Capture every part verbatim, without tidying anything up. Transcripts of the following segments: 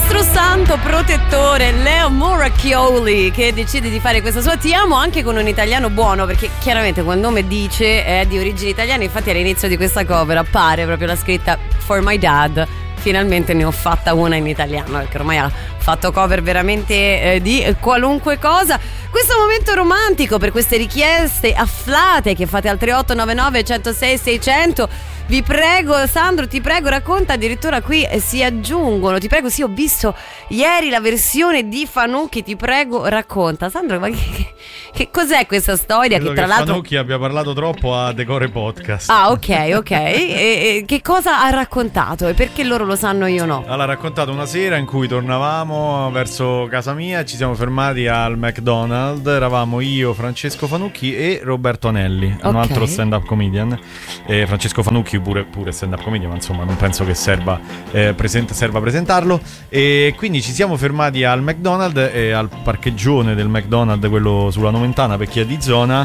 nostro santo protettore Leo Moracchioli, che decide di fare questa sua Ti amo anche con un italiano buono, perché chiaramente quel nome dice è di origini italiane. Infatti all'inizio di questa cover appare proprio la scritta For my dad. Finalmente ne ho fatta una in italiano, perché ormai ha fatto cover veramente eh, di qualunque cosa. Questo momento romantico per queste richieste afflate che fate al tre otto nove nove, uno zero sei, sei zero zero. Vi prego, Sandro, ti prego, racconta. Addirittura qui eh, si aggiungono. Ti prego, sì, ho visto ieri la versione di Fanucchi. Ti prego, racconta. Sandro, ma che, che, che cos'è questa storia? Credo che tra che l'altro Fanucchi abbia parlato troppo a Decore Podcast. Ah, ok, ok. e, e, che cosa ha raccontato e perché loro lo sanno e io no? Allora, ha raccontato una sera in cui tornavamo verso casa mia, ci siamo fermati al McDonald's. Eravamo io, Francesco Fanucchi e Roberto Anelli, okay, un altro stand-up comedian. E Francesco Fanucchi pure, pure stand-up comedian, ma insomma non penso che serva, eh, present- serva presentarlo. E quindi ci siamo fermati al McDonald's e al parcheggione del McDonald's, quello sulla Nomentana per chi è di zona.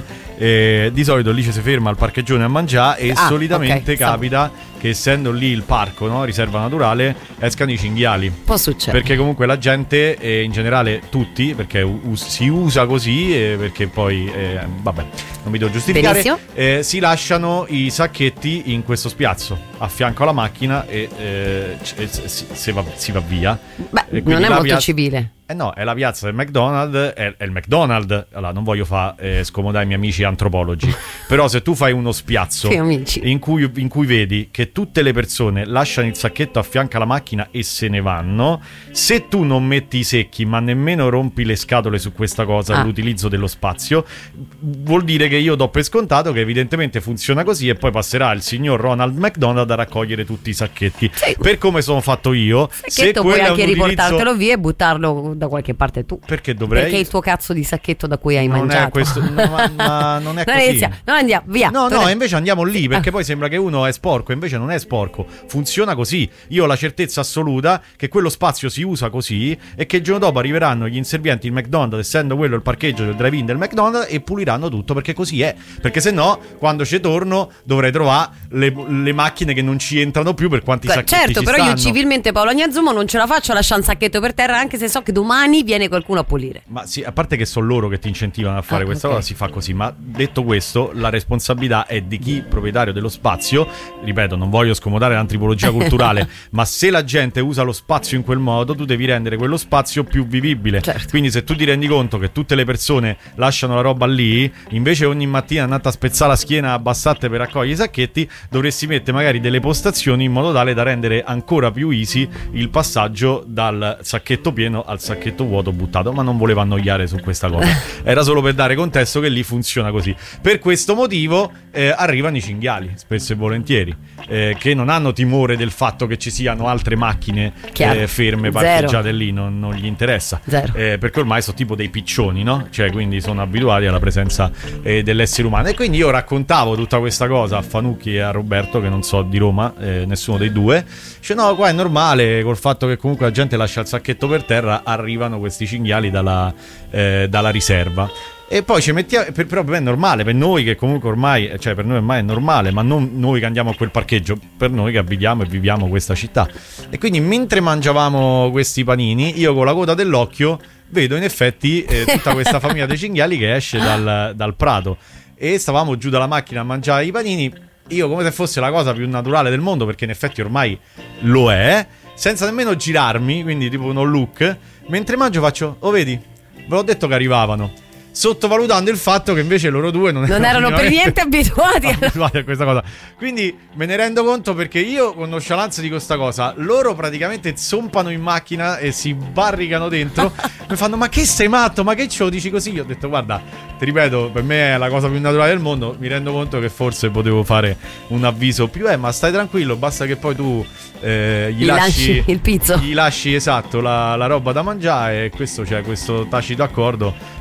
E di solito lì ci si ferma al parcheggione a mangiare e ah, solitamente okay, capita so. che essendo lì il parco, no, riserva naturale, escano i cinghiali. Può succedere. Perché comunque la gente, e in generale tutti, perché us- si usa così, eh, perché poi, eh, vabbè, non mi devo giustificare, eh, si lasciano i sacchetti in questo spiazzo, a fianco alla macchina e eh, c- si, si, va, si va via. Beh, non è molto piazza- civile. Eh no, è la piazza del McDonald's, è, è il McDonald's. Allora, non voglio far eh, scomodare i miei amici antropologi, però se tu fai uno spiazzo in cui, in cui vedi che tutte le persone lasciano il sacchetto a fianco alla macchina e se ne vanno, se tu non metti i secchi ma nemmeno rompi le scatole su questa cosa, ah. l'utilizzo dello spazio, vuol dire che io do per scontato che evidentemente funziona così e poi passerà il signor Ronald McDonald a raccogliere tutti i sacchetti. Sì. Per come sono fatto io, se puoi anche riportartelo via e buttarlo da qualche parte tu. Perché dovrei? Perché il tuo cazzo di sacchetto da cui hai non mangiato. È questo, no, ma, ma non è non così. Inizia. Non andiamo, via. No, Torre. no, invece andiamo lì perché ah. poi sembra che uno è sporco, invece non è sporco. Funziona così. Io ho la certezza assoluta che quello spazio si usa così e che il giorno dopo arriveranno gli inservienti il McDonald's, essendo quello il parcheggio del drive-in del McDonald's, e puliranno tutto, perché così è. Perché se no, quando ci torno dovrei trovare le, le macchine che non ci entrano più per quanti Beh, sacchetti certo, ci però stanno. Io civilmente, Paolo Agnazzumo, non ce la faccio a lasciare un sacchetto per terra, anche se so che domani viene qualcuno a pulire. Ma sì, a parte che sono loro che ti incentivano a fare ah, questa okay. cosa, si fa così. Ma detto questo, la responsabilità è di chi, proprietario dello spazio. Ripeto, non voglio scomodare l'antropologia culturale, ma se la gente usa lo spazio in quel modo, tu devi rendere quello spazio più vivibile. Certo. Quindi se tu ti rendi conto che tutte le persone lasciano la roba lì, invece ogni mattina andate a spezzare la schiena, abbassate per raccogliere i sacchetti, dovresti mettere magari delle postazioni in modo tale da rendere ancora più easy il passaggio dal sacchetto pieno al sacchetto vuoto buttato. Ma non volevo annoiare su questa cosa, era solo per dare contesto che lì funziona così. Per questo motivo eh, arrivano i cinghiali spesso e volentieri, eh, che non hanno timore del fatto che ci siano altre macchine eh, ferme, parcheggiate lì, non, non gli interessa, eh, perché ormai sono tipo dei piccioni, no? Cioè, quindi sono abituati alla presenza eh, dell'essere umano. E quindi io raccontavo tutta questa cosa a Fanucchi e a Roberto, che non so di Roma, eh, nessuno dei due. Dice no, qua è normale, col fatto che comunque la gente lascia il sacchetto per terra, arrivano questi cinghiali dalla, eh, dalla riserva. E poi ci mettiamo, per, però è normale per noi che comunque ormai, cioè per noi ormai è normale, ma non noi che andiamo a quel parcheggio, per noi che abitiamo e viviamo questa città. E quindi mentre mangiavamo questi panini, io con la coda dell'occhio vedo in effetti eh, tutta questa famiglia dei cinghiali che esce dal, dal prato, e stavamo giù dalla macchina a mangiare i panini, io come se fosse la cosa più naturale del mondo, perché in effetti ormai lo è, senza nemmeno girarmi, quindi tipo uno look, mentre mangio faccio, oh vedi, ve l'ho detto che arrivavano, sottovalutando il fatto che invece loro due non, non erano, erano per niente abituati a... abituati a questa cosa. Quindi me ne rendo conto, perché io con nonchalance di questa cosa, loro praticamente zompano in macchina e si barricano dentro. Mi fanno ma che sei matto, ma che ce lo dici così? Io ho detto guarda, ti ripeto, per me è la cosa più naturale del mondo. Mi rendo conto che forse potevo fare un avviso più, eh ma stai tranquillo, basta che poi tu eh, gli, gli lasci, lasci il pizzo, gli lasci esatto la, la roba da mangiare, e questo c'è, cioè, questo tacito accordo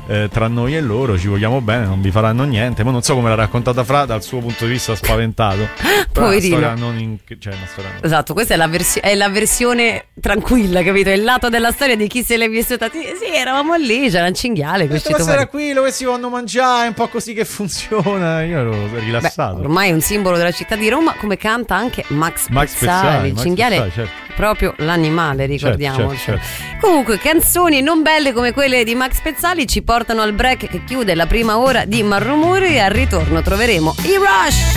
eh, tra noi e loro, ci vogliamo bene, non vi faranno niente. Ma non so come l'ha raccontata Fra dal suo punto di vista spaventato. Però è una storia non in... cioè una storia non... Esatto, questa è la, versi- è la versione tranquilla, capito? È il lato della storia di chi se l'è vissuta. Sì, eravamo lì, c'era un cinghiale. Questa era qui, dove si vanno a mangiare, è un po' così che funziona. Io ero rilassato. Beh, ormai è un simbolo della città di Roma, come canta anche Max, Max Pezzali, Pezzali, il Max cinghiale. Pezzali, certo. Proprio l'animale, ricordiamo. Certo, certo, certo. Comunque, canzoni non belle come quelle di Max Pezzali ci portano al break che chiude la prima ora di Malrumori e al ritorno troveremo i Rush.